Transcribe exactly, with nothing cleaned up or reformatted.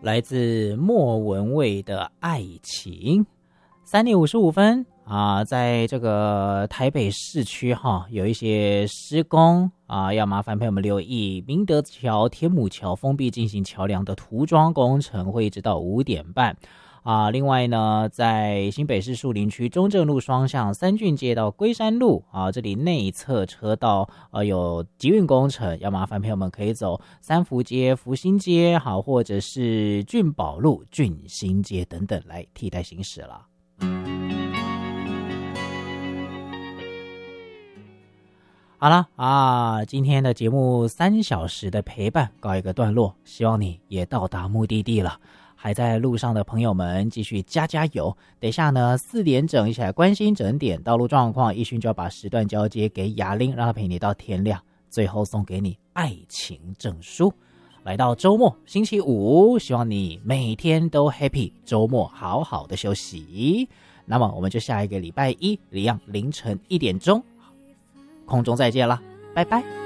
来自莫文蔚的爱情。三点五十五分啊，在这个台北市区哈，有一些施工啊，要麻烦朋友们留意。明德桥、天母桥封闭进行桥梁的涂装工程，会一直到五点半。啊，另外呢，在新北市树林区中正路双向三郡街到龟山路啊，这里内侧车道呃有集运工程，要麻烦朋友们可以走三福街、福兴街，好，或者是郡宝路、郡新街等等来替代行驶了。好了啊，今天的节目三小时的陪伴告一个段落，希望你也到达目的地了。还在路上的朋友们继续加加油，等一下呢四点整一起来关心整点道路状况，一勋就要把时段交接给雅玲，让她陪你到天亮，最后送给你爱情证书。来到周末星期五，希望你每天都 happy， 周末好好的休息。那么我们就下一个礼拜一一样凌晨一点钟空中再见啦，拜拜。